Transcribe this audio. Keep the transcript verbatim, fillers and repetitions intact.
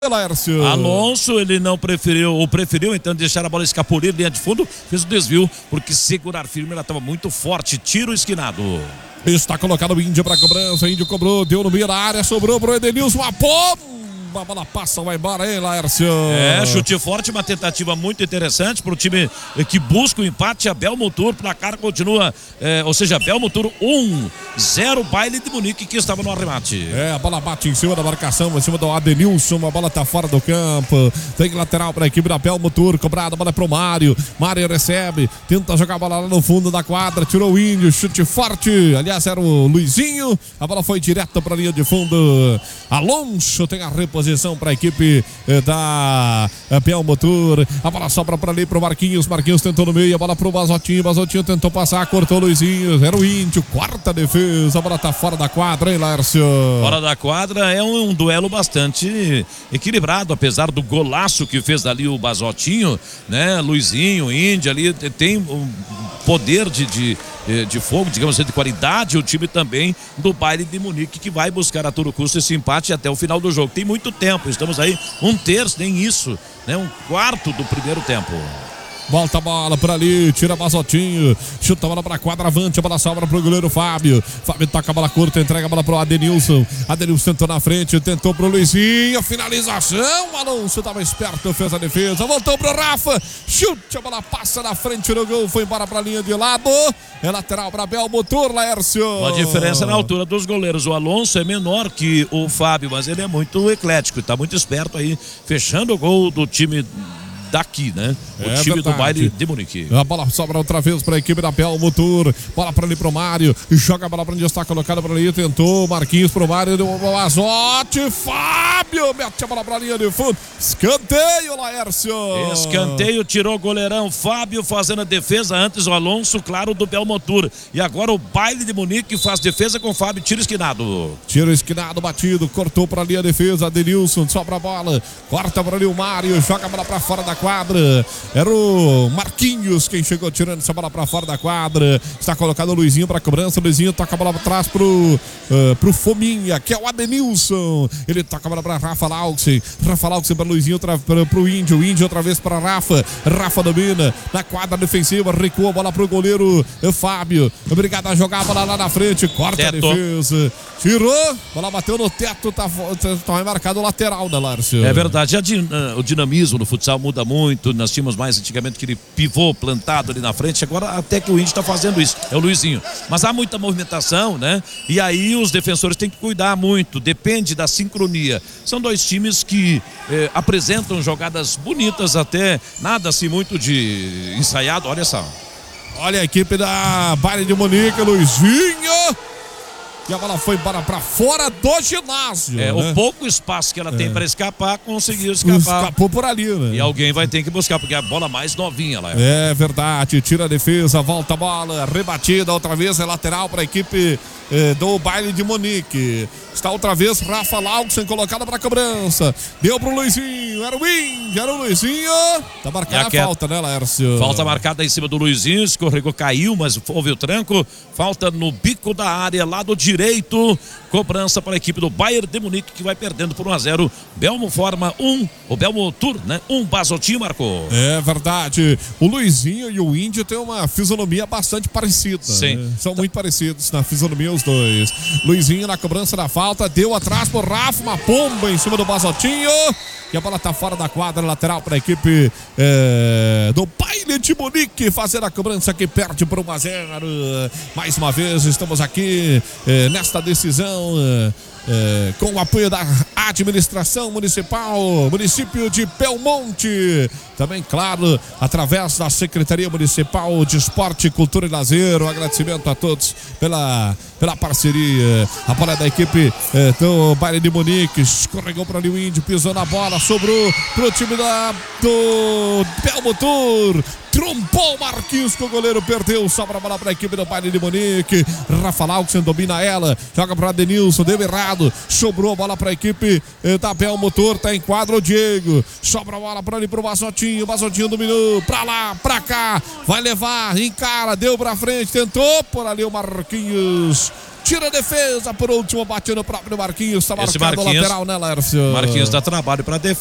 Laércio. Alonso, ele não preferiu, ou preferiu então deixar a bola escapulir, linha de fundo, fez o desvio, porque segurar firme, ela estava muito forte, tiro esquinado. Está colocado o Índio para cobrança, o Índio cobrou, deu no meio da área, sobrou pro Edenilson, a pomba, a bola passa, vai embora, hein, Laércio? É, chute forte, uma tentativa muito interessante para o time que busca o empate. A Belmotur, placar continua, é, ou seja, Belmotur um zero, Baile de Munique, que estava no arremate. É, a bola bate em cima da marcação, em cima do Adenilson, a bola tá fora do campo, tem lateral para a equipe da Belmotur, cobrada, a bola é pro Mário, Mário recebe, tenta jogar a bola lá no fundo da quadra, tirou o Índio, chute forte, aliás era o Luizinho, a bola foi direto para a linha de fundo. Alonso tem a reposição para a equipe eh, da eh, Belmotur, a bola sobra para ali pro Marquinhos, Marquinhos tentou no meio, a bola pro Basotinho, Basotinho tentou passar, cortou o Luizinho, era o Índio, quarta defesa, a bola tá fora da quadra, hein, Lércio? Fora da quadra, é um, um duelo bastante equilibrado, apesar do golaço que fez ali o Basotinho, né, Luizinho, Índio ali, tem um poder de, de, de fogo, digamos assim, de qualidade, o time também do Baile de Munique, que vai buscar a todo custo esse empate até o final do jogo. Tem muito tempo, estamos aí um terço, nem isso, né, um quarto do primeiro tempo. Volta a bola por ali, tira Basotinho, chuta a bola para quadravante, a bola sobra pro goleiro Fábio. Fábio toca a bola curta, entrega a bola pro Adenilson. Adenilson tentou na frente, tentou pro Luizinho, finalização. Alonso estava esperto, fez a defesa, voltou pro Rafa, chute, a bola passa na frente do gol, foi embora pra linha de lado. É lateral para Belmotur, Laércio. Uma diferença na altura dos goleiros. O Alonso é menor que o Fábio, mas ele é muito eclético, está muito esperto aí, fechando o gol do time daqui, né? O é time verdade. do Baile de Munique. A bola sobra outra vez para a equipe da Belmotur. Bola para ali pro Mário. Joga a bola para onde está colocada para ali. Tentou Marquinhos pro Mário. Deu o Azote. Fábio mete a bola para a linha de fundo. Escanteio, Laércio. Escanteio, tirou o goleirão Fábio fazendo a defesa. Antes o Alonso, claro, do Belmotur. E agora o Baile de Munique faz defesa com o Fábio. Tiro esquinado. Tiro esquinado, batido. Cortou para ali a defesa. Adenilson sobra a bola. Corta para ali o Mário. Joga a bola para fora da quadra. Era o Marquinhos quem chegou tirando essa bola para fora da quadra. Está colocado o Luizinho para cobrança. O Luizinho toca a bola para trás pro, uh, pro Fominha, que é o Adenilson. Ele toca a bola para Rafa Lauxen. Rafa Lauxen para Luizinho, para pro Índio. O Índio outra vez para Rafa. Rafa domina na quadra defensiva. Recua a bola pro goleiro uh, Fábio. Obrigado a jogar a bola lá na frente. Corta teto. A defesa. Tirou. Bola bateu no teto. Tá, tá, tá marcado o lateral da Lárcio. É verdade. A din, uh, o dinamismo no futsal muda muito. Nós tínhamos mais antigamente aquele pivô plantado ali na frente, agora até que o Índio está fazendo isso, é o Luizinho, mas há muita movimentação, né, e aí os defensores têm que cuidar muito, depende da sincronia. São dois times que eh, apresentam jogadas bonitas, até nada assim muito de ensaiado. Olha só, olha a equipe da Baile de Munique, Luizinho. E a bola foi para fora do ginásio. É, né? O pouco espaço que ela tem é. para escapar, conseguiu escapar. Escapou por ali, né? E alguém vai ter que buscar, porque é a bola mais novinha lá. É verdade, tira a defesa, volta a bola, rebatida outra vez, é lateral para a equipe eh, do Baile de Munique. Está outra vez Rafa Lauxen colocada para cobrança. Deu pro Luizinho, era o Índio, era o Luizinho. Tá marcada a falta, né, Laércio? Falta marcada em cima do Luizinho, escorregou, caiu, mas houve o tranco. Falta no bico da área, lado direito. Cobrança para a equipe do Bayern de Munique, que vai perdendo por um a zero. Belmo forma um, o Belmotur, né? Um, Basotinho marcou. É verdade. O Luizinho e o Índio têm uma fisionomia bastante parecida. Sim. Né? São muito parecidos na fisionomia os dois. Luizinho na cobrança da falta, deu atrás pro Rafa, uma pomba em cima do Basotinho. E a bola tá fora da quadra, lateral para a equipe é, do Baile de Munique, fazer a cobrança que perde por um a zero. Mais uma vez estamos aqui é, nesta decisão é, é, com o apoio da administração municipal, município de Belmonte. Também, claro, através da Secretaria Municipal de Esporte, Cultura e Lazer. Um agradecimento a todos pela, pela parceria. A bola é da equipe é, do Baile de Munique. Escorregou para ali o Índio, pisou na bola, sobrou pro time da, do Belmotur. Trompou o Marquinhos com o goleiro, perdeu, sobra a bola para a equipe do Baile de Munique. Rafa Lauxen domina ela, joga para Adenilson, deu errado, sobrou a bola para a equipe eh, da Belmotur, tá em quadro o Diego, sobra a bola para ali pro Basotinho, Basotinho dominou, pra lá, pra cá, vai levar, encara, deu pra frente, tentou, por ali o Marquinhos tira a defesa, por último, bate no próprio Marquinhos, tá Esse marcado o Marquinhos- lateral, né, Lércio? Marquinhos dá trabalho para defesa.